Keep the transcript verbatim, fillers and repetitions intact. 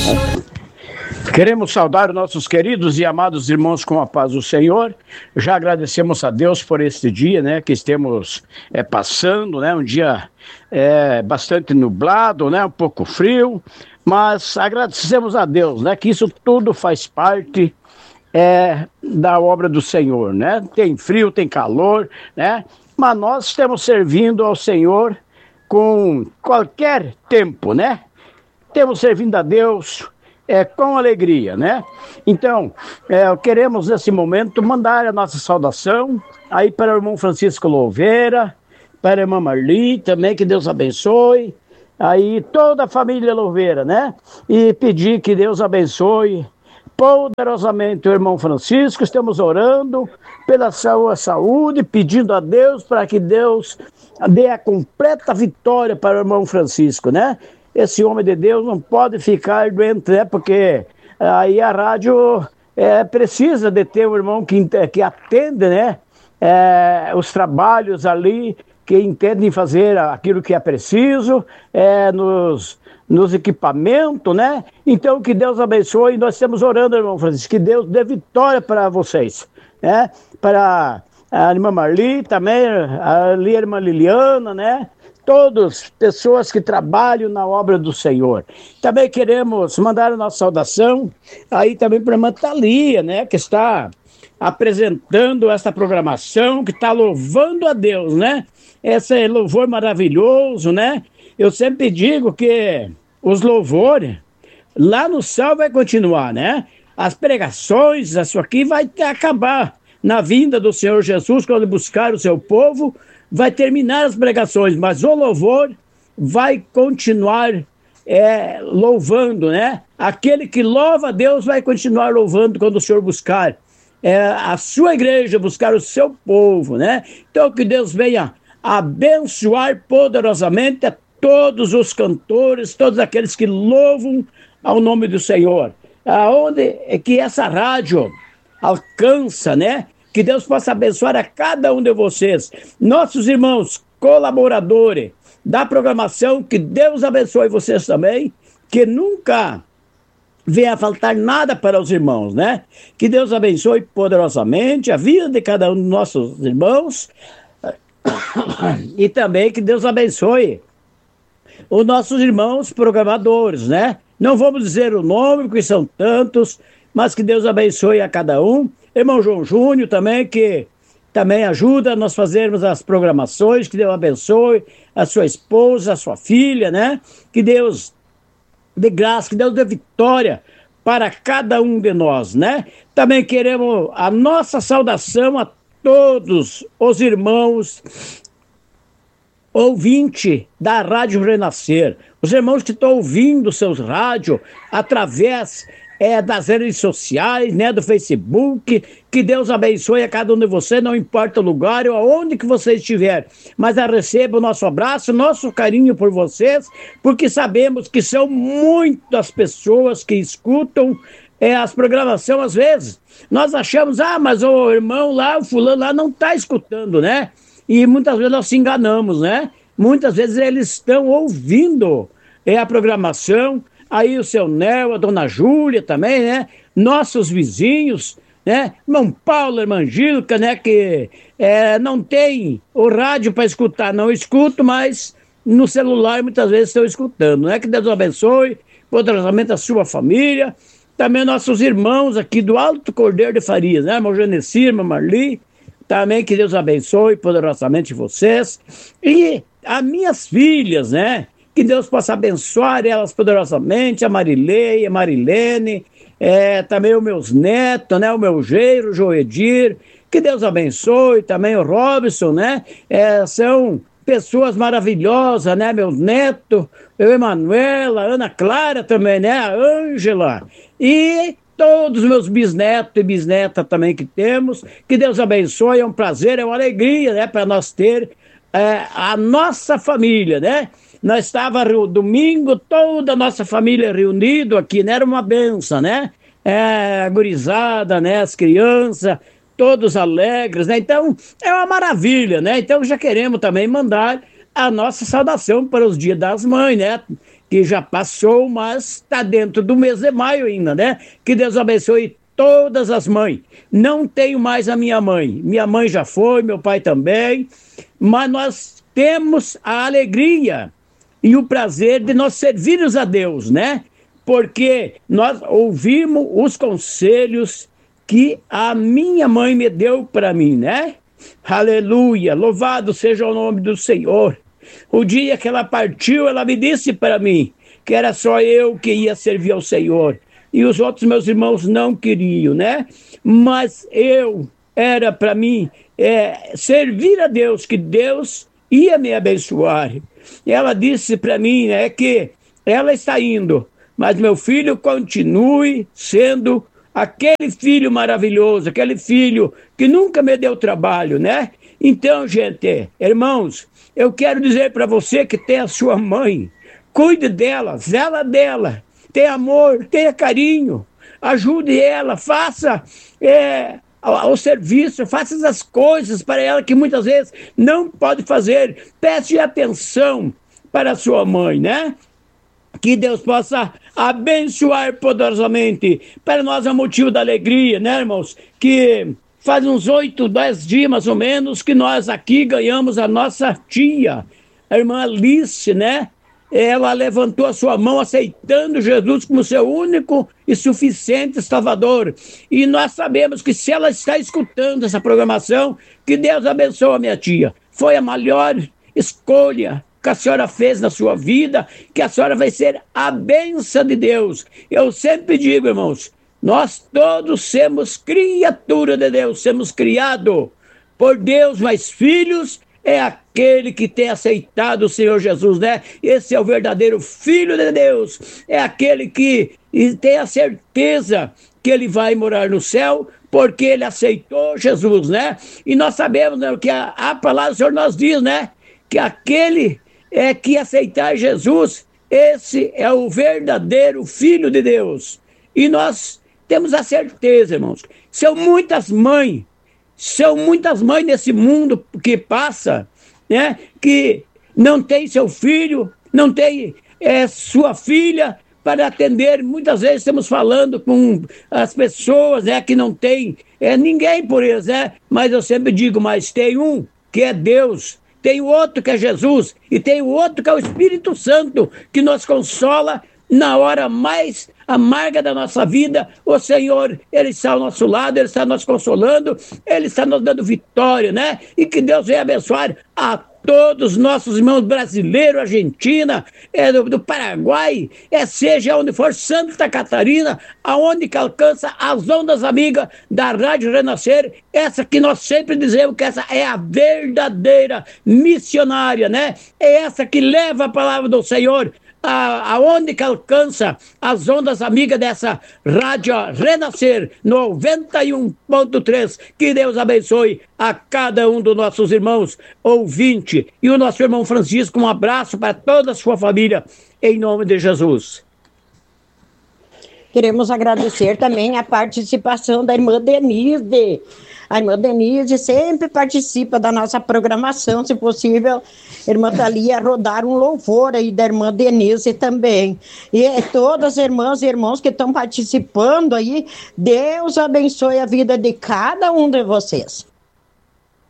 Queremos saudar nossos queridos e amados irmãos com a paz do Senhor. Já agradecemos a Deus por este dia, né, que estamos é, passando, né, um dia é, bastante nublado, né, um pouco frio, mas agradecemos a Deus, né, que isso tudo faz parte é, da obra do Senhor, né? Tem frio, tem calor, né? Mas nós estamos servindo ao Senhor com qualquer tempo, né? Temos servindo a Deus é, com alegria, né? Então, é, queremos nesse momento mandar a nossa saudação aí para o irmão Francisco Louveira, para a irmã Marli também, que Deus abençoe, aí toda a família Louveira, né? E pedir que Deus abençoe poderosamente o irmão Francisco. Estamos orando pela sua saúde, pedindo a Deus para que Deus dê a completa vitória para o irmão Francisco, né? Esse homem de Deus não pode ficar doente, né? Porque aí a rádio é, precisa de ter um irmão que, que atende, né? É, os trabalhos ali, que entendem fazer aquilo que é preciso, é, nos, nos equipamentos, né? Então que Deus abençoe, nós estamos orando, irmão Francisco, que Deus dê vitória para vocês, né? Para a irmã Marli também, a, a irmã Liliana, né? Todas pessoas que trabalham na obra do Senhor. Também queremos mandar a nossa saudação aí também para a irmã Thalia, né? Que está apresentando essa programação, que está louvando a Deus, né? Esse louvor maravilhoso, né? Eu sempre digo que os louvores lá no céu vai continuar, né? As pregações, isso aqui vai acabar na vinda do Senhor Jesus, quando buscar o seu povo, vai terminar as pregações, mas o louvor vai continuar é, louvando, né? Aquele que louva a Deus vai continuar louvando quando o Senhor buscar é, a sua igreja, buscar o seu povo, né? Então que Deus venha abençoar poderosamente a todos os cantores, todos aqueles que louvam ao nome do Senhor. Aonde é que essa rádio alcança, né? Que Deus possa abençoar a cada um de vocês, nossos irmãos colaboradores da programação, que Deus abençoe vocês também, que nunca venha a faltar nada para os irmãos, né? Que Deus abençoe poderosamente a vida de cada um dos nossos irmãos e também que Deus abençoe os nossos irmãos programadores, né? Não vamos dizer o nome, porque são tantos, mas que Deus abençoe a cada um. Irmão João Júnior também, que também ajuda a nós fazermos as programações, que Deus abençoe a sua esposa, a sua filha, né? Que Deus dê graça, que Deus dê vitória para cada um de nós, né? Também queremos a nossa saudação a todos os irmãos ouvintes da Rádio Renascer, os irmãos que estão ouvindo seus rádios através é, das redes sociais, né, do Facebook. Que Deus abençoe a cada um de vocês, não importa o lugar ou aonde que você estiver, mas receba o nosso abraço, nosso carinho por vocês, porque sabemos que são muitas pessoas que escutam é, as programações às vezes. Nós achamos, ah, mas o irmão lá, o fulano lá não está escutando, né? E muitas vezes nós se enganamos, né? Muitas vezes eles estão ouvindo é, a programação, aí o seu Nel, a dona Júlia também, né? Nossos vizinhos, né? Irmão Paulo, irmã Gilca, né? Que é, não tem o rádio para escutar, não escuto, mas no celular muitas vezes estão escutando, né? Que Deus abençoe poderosamente a sua família, também nossos irmãos aqui do Alto Cordeiro de Farias, né? Irmão Genesi, irmã Marli, também que Deus abençoe poderosamente vocês. E as minhas filhas, né? Que Deus possa abençoar elas poderosamente, a Marileia, a Marilene, é, também os meus netos, né? O meu genro, o Joedir. Que Deus abençoe também o Robson, né? É, são pessoas maravilhosas, né? Meus netos, eu, Emanuela, a Ana Clara também, né? A Ângela. E todos os meus bisnetos e bisnetas também que temos, que Deus abençoe, é um prazer, é uma alegria, né, para nós ter é, a nossa família, né? Nós estávamos domingo, toda a nossa família reunida aqui, né? Era uma benção, né? É, a gurizada, né? As crianças, todos alegres, né? Então, é uma maravilha, né? Então, já queremos também mandar a nossa saudação para os Dias das Mães, né? que já passou, mas está dentro do mês de maio ainda, né? Que Deus abençoe todas as mães. Não tenho mais a minha mãe. Minha mãe já foi, meu pai também, mas nós temos a alegria e o prazer de nós servirmos a Deus, né? Porque nós ouvimos os conselhos que a minha mãe me deu para mim, né? Aleluia, louvado seja o nome do Senhor. O dia que ela partiu, ela me disse para mim que era só eu que ia servir ao Senhor. E os outros meus irmãos não queriam, né? Mas eu, era para mim, é, servir a Deus, que Deus ia me abençoar. E ela disse para mim, né, que ela está indo, mas meu filho continue sendo aquele filho maravilhoso, aquele filho que nunca me deu trabalho, né? Então, gente, irmãos, eu quero dizer para você que tem a sua mãe, cuide dela, zela dela, tenha amor, tenha carinho, ajude ela, faça é, o serviço, faça as coisas para ela que muitas vezes não pode fazer. Preste atenção para a sua mãe, né? Que Deus possa abençoar poderosamente. Para nós é um motivo da alegria, né, irmãos? Que faz uns oito, dez dias mais ou menos que nós aqui ganhamos a nossa tia, a irmã Alice, né? Ela levantou a sua mão aceitando Jesus como seu único e suficiente Salvador. E nós sabemos que se ela está escutando essa programação, que Deus abençoe a minha tia. Foi a melhor escolha que a senhora fez na sua vida, que a senhora vai ser a bênção de Deus. Eu sempre digo, irmãos, nós todos somos criatura de Deus, somos criados por Deus, mas filhos é aquele que tem aceitado o Senhor Jesus, né? Esse é o verdadeiro Filho de Deus, é aquele que tem a certeza que ele vai morar no céu, porque ele aceitou Jesus, né? E nós sabemos, né, que a, a palavra do Senhor nos diz, né? Que aquele é que aceitar Jesus, esse é o verdadeiro Filho de Deus. E nós temos a certeza, irmãos, são muitas mães, são muitas mães nesse mundo que passa, né, que não tem seu filho, não tem é, sua filha para atender. Muitas vezes estamos falando com as pessoas, né, que não tem é, ninguém por eles, né? Mas eu sempre digo, mas tem um que é Deus, tem o outro que é Jesus, e tem o outro que é o Espírito Santo, que nos consola na hora mais amarga da nossa vida. O Senhor, Ele está ao nosso lado, Ele está nos consolando, Ele está nos dando vitória, né? E que Deus venha abençoar a todos os nossos irmãos brasileiros, Argentina, é, do, do Paraguai, é, seja onde for, Santa Catarina, aonde que alcança as ondas amigas da Rádio Renascer, essa que nós sempre dizemos que essa é a verdadeira missionária, né? É essa que leva a palavra do Senhor A, aonde que alcança as ondas amigas dessa Rádio Renascer noventa e um ponto três. Que Deus abençoe a cada um dos nossos irmãos ouvintes. E o nosso irmão Francisco, um abraço para toda a sua família, em nome de Jesus. Queremos agradecer também a participação da irmã Denise. A irmã Denise sempre participa da nossa programação, se possível, a irmã Thalia rodar um louvor aí da irmã Denise também. E todas as irmãs e irmãos que estão participando aí, Deus abençoe a vida de cada um de vocês.